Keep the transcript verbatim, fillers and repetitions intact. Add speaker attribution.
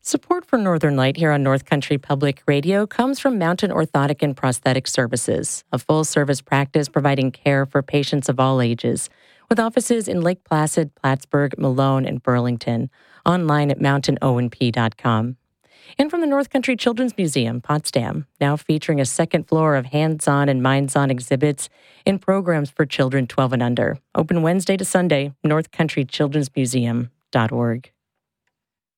Speaker 1: Support for Northern Light here on North Country Public Radio comes from Mountain Orthotic and Prosthetic Services, a full-service practice providing care for patients of all ages, with offices in Lake Placid, Plattsburgh, Malone, and Burlington, online at mountain o n p dot com. And from the North Country Children's Museum, Potsdam, now featuring a second floor of hands-on and minds-on exhibits and programs for children twelve and under. Open Wednesday to Sunday, north country children's museum dot org.